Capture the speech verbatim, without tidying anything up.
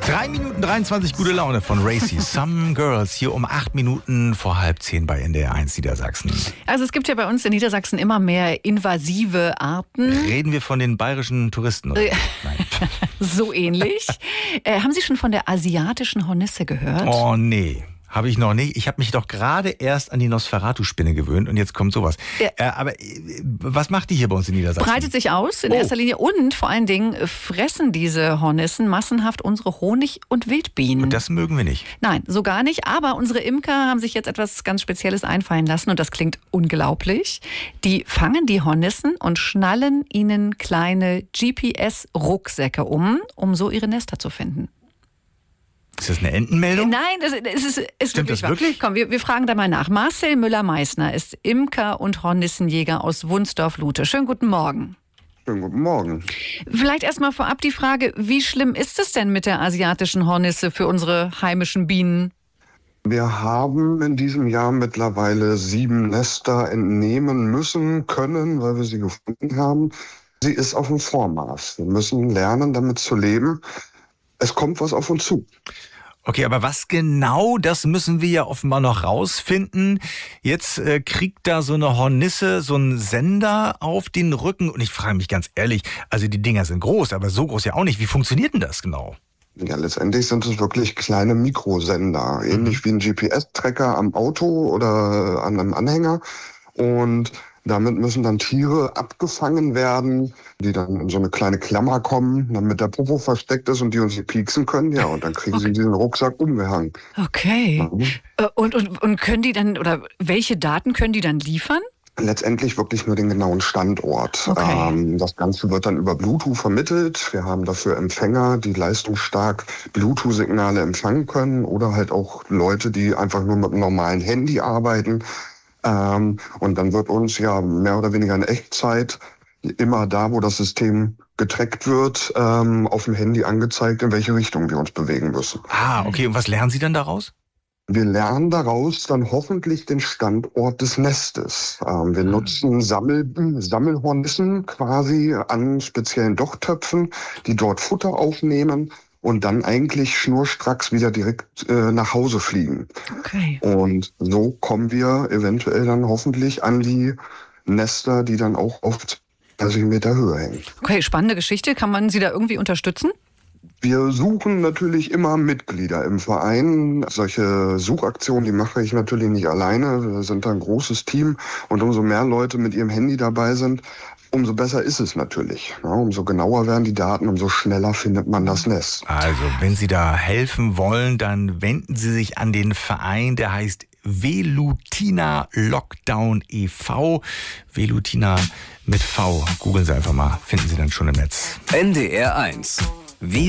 Drei Minuten dreiundzwanzig gute Laune von Racy. Some Girls hier um acht Minuten vor halb zehn bei N D R eins Niedersachsen. Also es gibt ja bei uns in Niedersachsen immer mehr invasive Arten. Reden wir von den bayerischen Touristen? Oder? Nein. So ähnlich. Äh, haben Sie schon von der asiatischen Hornisse gehört? Oh nee. Habe ich noch nicht. Ich habe mich doch gerade erst an die Nosferatu-Spinne gewöhnt und jetzt kommt sowas. Ja. Äh, aber äh, was macht die hier bei uns in Niedersachsen? Breitet sich aus in oh. erster Linie und vor allen Dingen fressen diese Hornissen massenhaft unsere Honig- und Wildbienen. Und das mögen wir nicht. Nein, so gar nicht. Aber unsere Imker haben sich jetzt etwas ganz Spezielles einfallen lassen und das klingt unglaublich. Die fangen die Hornissen und schnallen ihnen kleine G P S-Rucksäcke um, um so ihre Nester zu finden. Ist das eine Entenmeldung? Nein, das, das ist, ist Stimmt wirklich das wirklich? Wahr. Komm, wir, wir fragen da mal nach. Marcel Müller-Meissner ist Imker und Hornissenjäger aus Wunsdorf-Lute. Schönen guten Morgen. Schönen guten Morgen. Vielleicht erstmal vorab die Frage, wie schlimm ist es denn mit der asiatischen Hornisse für unsere heimischen Bienen? Wir haben in diesem Jahr mittlerweile sieben Nester entnehmen müssen, können, weil wir sie gefunden haben. Sie ist auf dem Vormarsch. Wir müssen lernen, damit zu leben. Es kommt was auf uns zu. Okay, aber was genau, das müssen wir ja offenbar noch rausfinden. Jetzt äh, kriegt da so eine Hornisse so einen Sender auf den Rücken. Und ich frage mich ganz ehrlich, also die Dinger sind groß, aber so groß ja auch nicht. Wie funktioniert denn das genau? Ja, letztendlich sind es wirklich kleine Mikrosender. Mhm. Ähnlich wie ein G P S-Tracker am Auto oder an einem Anhänger. Und damit müssen dann Tiere abgefangen werden, die dann in so eine kleine Klammer kommen, damit der Popo versteckt ist und die uns nicht pieksen können. Ja, und dann kriegen okay. sie diesen Rucksack umgehangen. Okay. Mhm. Und, und, und können die dann, oder welche Daten können die dann liefern? Letztendlich wirklich nur den genauen Standort. Okay. Ähm, das Ganze wird dann über Bluetooth vermittelt. Wir haben dafür Empfänger, die leistungsstark Bluetooth-Signale empfangen können oder halt auch Leute, die einfach nur mit einem normalen Handy arbeiten. Ähm, und dann wird uns ja mehr oder weniger in Echtzeit immer da, wo das System getrackt wird, ähm, auf dem Handy angezeigt, in welche Richtung wir uns bewegen müssen. Ah, okay. Und was lernen Sie dann daraus? Wir lernen daraus dann hoffentlich den Standort des Nestes. Ähm, wir mhm. nutzen Sammel, Sammelhornissen quasi an speziellen Dochtöpfen, die dort Futter aufnehmen und dann eigentlich schnurstracks wieder direkt äh, nach Hause fliegen. Okay. Und so kommen wir eventuell dann hoffentlich an die Nester, die dann auch auf dreißig Meter Höhe hängen. Okay, spannende Geschichte. Kann man Sie da irgendwie unterstützen? Wir suchen natürlich immer Mitglieder im Verein. Solche Suchaktionen, die mache ich natürlich nicht alleine. Wir sind da ein großes Team und umso mehr Leute mit ihrem Handy dabei sind, umso besser ist es natürlich. Ja, umso genauer werden die Daten, umso schneller findet man das Nest. Also, wenn Sie da helfen wollen, dann wenden Sie sich an den Verein, der heißt Velutina Lockdown e V Velutina mit V. Googeln Sie einfach mal, finden Sie dann schon im Netz. N D R eins. Wie